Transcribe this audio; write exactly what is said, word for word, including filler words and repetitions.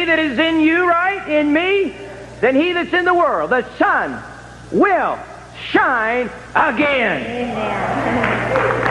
that is in you, right, in me, than he that's in the world. The sun will shine again. Amen.